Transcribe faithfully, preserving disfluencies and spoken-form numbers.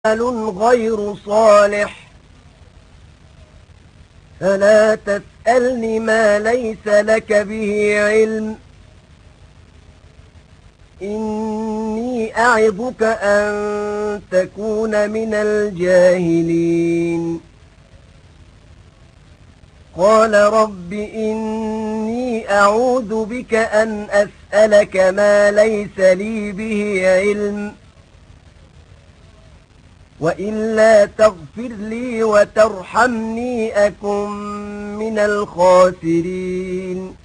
عمل غير صالح فلا تسألني ما ليس لك به علم. إني أعظك أن تكون من الجاهلين. قال رب إني أعوذ بك أن أسألك ما ليس لي به علم، وإلا تغفر لي وترحمني أكن من الخاسرين.